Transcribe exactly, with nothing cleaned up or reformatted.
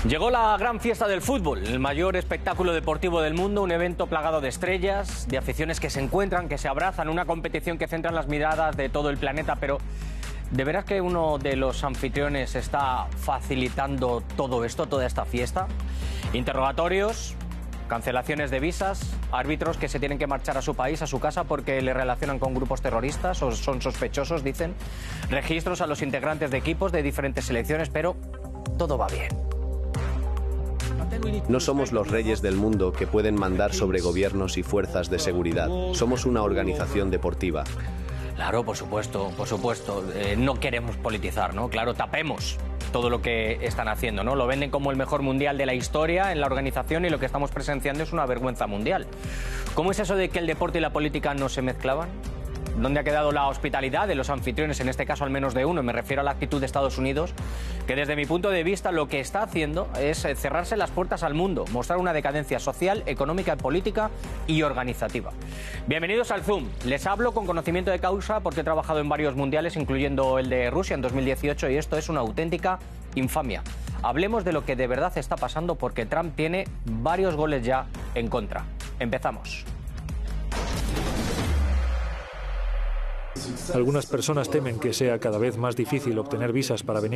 Llegó la gran fiesta del fútbol, el mayor espectáculo deportivo del mundo, un evento plagado de estrellas, de aficiones que se encuentran, que se abrazan, una competición que centra las miradas de todo el planeta, pero ¿de veras que uno de los anfitriones está facilitando todo esto, toda esta fiesta? Interrogatorios, cancelaciones de visas, árbitros que se tienen que marchar a su país, a su casa, porque le relacionan con grupos terroristas o son sospechosos, dicen, registros a los integrantes de equipos de diferentes selecciones, pero todo va bien. No somos los reyes del mundo que pueden mandar sobre gobiernos y fuerzas de seguridad. Somos una organización deportiva. Claro, por supuesto, por supuesto. Eh, no queremos politizar, ¿no? Claro, tapemos todo lo que están haciendo, ¿no? Lo venden como el mejor mundial de la historia en la organización y lo que estamos presenciando es una vergüenza mundial. ¿Cómo es eso de que el deporte y la política no se mezclaban? ¿Dónde ha quedado la hospitalidad de los anfitriones, en este caso al menos de uno? Me refiero a la actitud de Estados Unidos, que desde mi punto de vista lo que está haciendo es cerrarse las puertas al mundo, mostrar una decadencia social, económica, política y organizativa. Bienvenidos al Zoom. Les hablo con conocimiento de causa porque he trabajado en varios mundiales, incluyendo el de Rusia en dos mil dieciocho, y esto es una auténtica infamia. Hablemos de lo que de verdad está pasando porque Trump tiene varios goles ya en contra. Empezamos. Algunas personas temen que sea cada vez más difícil obtener visas para venir